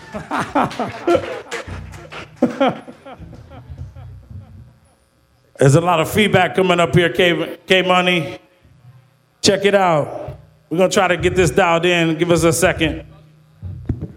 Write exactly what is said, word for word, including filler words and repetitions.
There's a lot of feedback coming up here, K, K Money. Check it out. We're gonna try to get this dialed in. Give us a second.